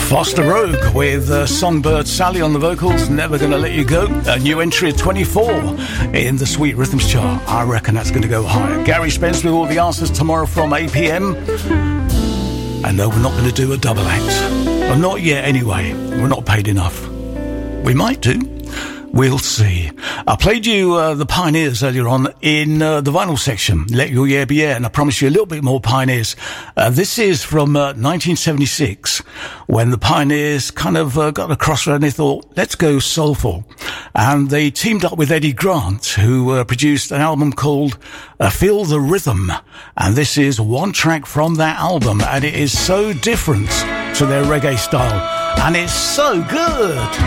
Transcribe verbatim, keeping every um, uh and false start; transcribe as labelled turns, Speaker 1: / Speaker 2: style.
Speaker 1: Foster Rogue with uh, Songbird Sally on the vocals, Never Gonna Let You Go. A new entry at twenty-four in the Sweet Rhythms chart. I reckon that's going to go higher. Gary Spence with all the answers tomorrow from eight p.m. And no, we're not going to do a double act. Well, not yet anyway. We're not paid enough. We might do. We'll see. I played you uh, the Pioneers earlier on in uh, the vinyl section. Let Your Yeah Be Yeah, and I promise you a little bit more Pioneers. Uh, this is from uh, nineteen seventy-six, when the Pioneers kind of uh, got a crossroad and they thought, let's go soulful. And they teamed up with Eddie Grant, who uh, produced an album called uh, Feel the Rhythm. And this is one track from that album, and it is so different to their reggae style. And it's so good.